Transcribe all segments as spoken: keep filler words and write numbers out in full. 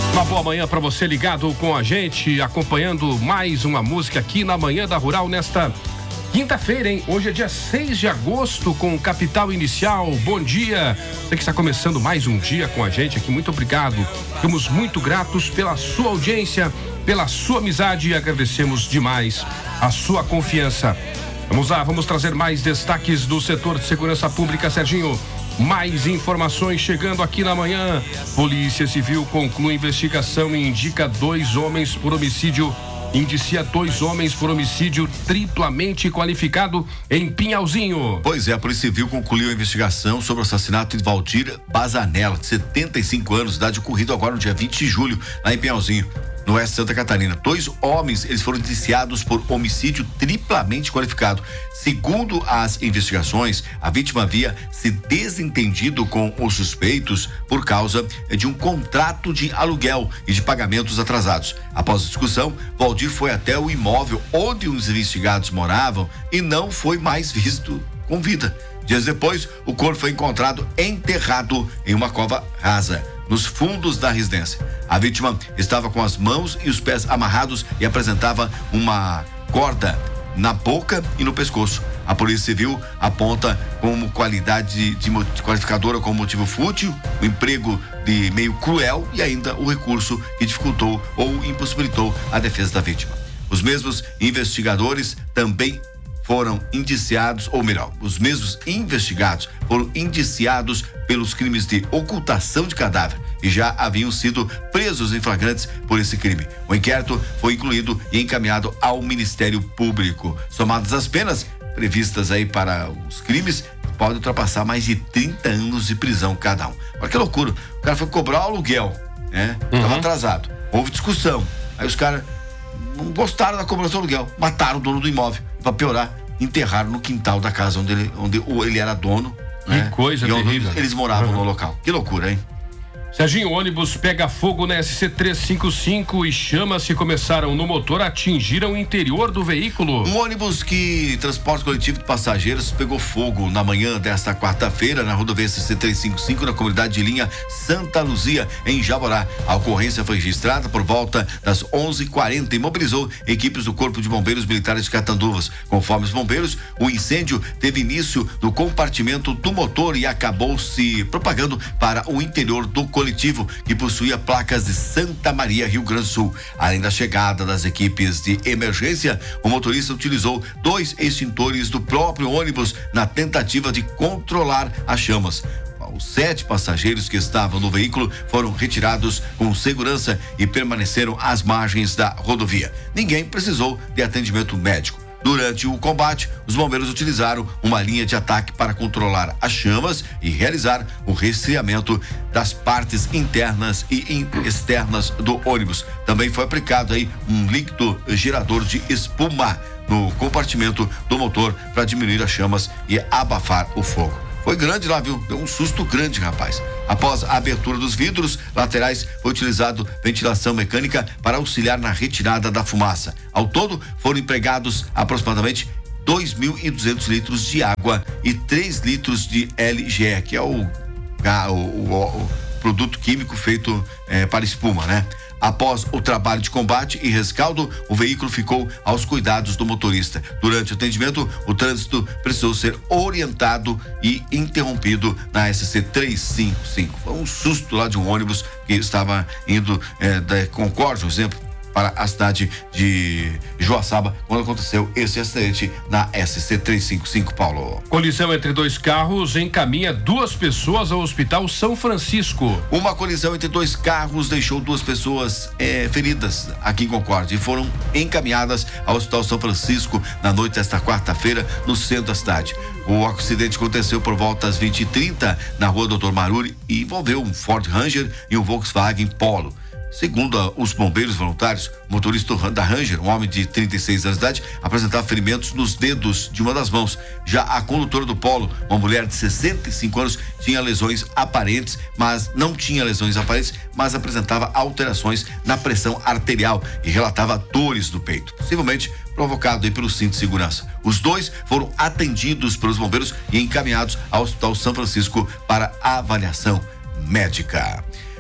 Uma boa manhã para você ligado com a gente, acompanhando mais uma música aqui na Manhã da Rural nesta quinta-feira, hein? Hoje é dia seis de agosto com Capital Inicial. Bom dia. Você que está começando mais um dia com a gente aqui, muito obrigado. Ficamos muito gratos pela sua audiência, pela sua amizade e agradecemos demais a sua confiança. Vamos lá, vamos trazer mais destaques do setor de segurança pública, Serginho. Mais informações chegando aqui na manhã. Polícia Civil conclui investigação e indica dois homens por homicídio. Indicia dois homens por homicídio triplamente qualificado em Pinhalzinho. Pois é, a Polícia Civil concluiu a investigação sobre o assassinato de Valdir Bazanella, de setenta e cinco anos de idade, ocorrido agora no dia vinte de julho, lá em Pinhalzinho, no oeste de Santa Catarina. Dois homens, eles foram indiciados por homicídio triplamente qualificado. Segundo as investigações, a vítima havia se desentendido com os suspeitos por causa de um contrato de aluguel e de pagamentos atrasados. Após a discussão, Valdir foi até o imóvel onde os investigados moravam e não foi mais visto com vida. Dias depois, o corpo foi encontrado enterrado em uma cova rasa, nos fundos da residência. A vítima estava com as mãos e os pés amarrados e apresentava uma corda na boca e no pescoço. A Polícia Civil aponta como qualidade de, de qualificadora como motivo fútil, o emprego de meio cruel e ainda o recurso que dificultou ou impossibilitou a defesa da vítima. Os mesmos investigadores também foram indiciados, ou melhor, os mesmos investigados foram indiciados pelos crimes de ocultação de cadáver e já haviam sido presos em flagrantes por esse crime. O inquérito foi incluído e encaminhado ao Ministério Público. Somadas as penas previstas aí para os crimes, pode ultrapassar mais de trinta anos de prisão cada um. Olha que loucura, o cara foi cobrar o aluguel, né? Uhum. Tava atrasado, houve discussão, aí os caras não gostaram da cobrança do aluguel, mataram o dono do imóvel, para piorar, enterraram no quintal da casa onde ele, onde ele era dono. Que né? coisa e terrível. Eles moravam uhum. no local. Que loucura, hein? Serginho, o ônibus pega fogo na S C trezentos e cinquenta e cinco e chamas que começaram no motor atingiram o interior do veículo. Um ônibus que transporte coletivo de passageiros pegou fogo na manhã desta quarta-feira na rodovia S C trezentos e cinquenta e cinco na comunidade de linha Santa Luzia, em Jaborá. A ocorrência foi registrada por volta das onze e quarenta e mobilizou equipes do Corpo de Bombeiros Militares de Catanduvas. Conforme os bombeiros, o incêndio teve início no compartimento do motor e acabou se propagando para o interior do coletivo, que possuía placas de Santa Maria, Rio Grande do Sul. Além da chegada das equipes de emergência, o motorista utilizou dois extintores do próprio ônibus na tentativa de controlar as chamas. Os sete passageiros que estavam no veículo foram retirados com segurança e permaneceram às margens da rodovia. Ninguém precisou de atendimento médico. Durante o combate, os bombeiros utilizaram uma linha de ataque para controlar as chamas e realizar o resfriamento das partes internas e externas do ônibus. Também foi aplicado aí um líquido gerador de espuma no compartimento do motor para diminuir as chamas e abafar o fogo. Foi grande lá, viu? Deu um susto grande, rapaz. Após a abertura dos vidros laterais, foi utilizado ventilação mecânica para auxiliar na retirada da fumaça. Ao todo, foram empregados aproximadamente dois mil e duzentos litros de água e três litros de L G E, que é o, o, o, o produto químico feito é, para espuma, né? Após o trabalho de combate e rescaldo, o veículo ficou aos cuidados do motorista. Durante o atendimento, o trânsito precisou ser orientado e interrompido na S C trezentos e cinquenta e cinco. Foi um susto lá de um ônibus que estava indo é, da Concórdia, por exemplo, para a cidade de Joaçaba, quando aconteceu esse acidente na S C trezentos e cinquenta e cinco, Paulo. Colisão entre dois carros encaminha duas pessoas ao Hospital São Francisco. Uma colisão entre dois carros deixou duas pessoas eh, feridas aqui em Concórdia e foram encaminhadas ao Hospital São Francisco na noite desta quarta-feira, no centro da cidade. O acidente aconteceu por volta às vinte e trinta na rua doutor Maruri e envolveu um Ford Ranger e um Volkswagen Polo. Segundo a, os bombeiros voluntários, o motorista da Ranger, um homem de trinta e seis anos de idade, apresentava ferimentos nos dedos de uma das mãos. Já a condutora do Polo, uma mulher de sessenta e cinco anos, tinha lesões aparentes, mas não tinha lesões aparentes, mas apresentava alterações na pressão arterial e relatava dores no peito, possivelmente provocado aí pelo cinto de segurança. Os dois foram atendidos pelos bombeiros e encaminhados ao Hospital São Francisco para avaliação médica.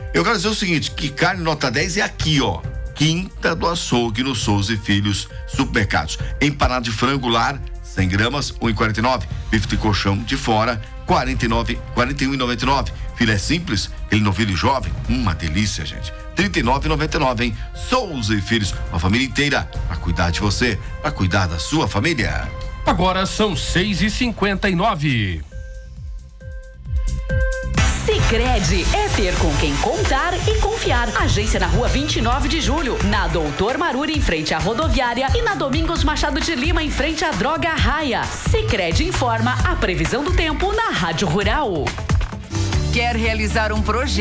Eu quero dizer o seguinte, que carne nota dez é aqui, ó. Quinta do Açougue, no Souza e Filhos Supermercados. Empanado de frango lar, cem gramas, um e quarenta e nove. Bife de colchão de fora, quarenta e nove, quarenta e um e noventa e nove. Filé simples, aquele novilho jovem, uma delícia, gente. trinta e nove e noventa e nove, hein? Souza e Filhos, uma família inteira para cuidar de você, para cuidar da sua família. Agora são seis e cinquenta e nove. Sicredi é ter com quem contar e confiar. Agência na rua vinte e nove de julho, na Doutor Maruri, em frente à rodoviária, e na Domingos Machado de Lima, em frente à Droga Raia. Sicredi informa a previsão do tempo na Rádio Rural. Quer realizar um projeto?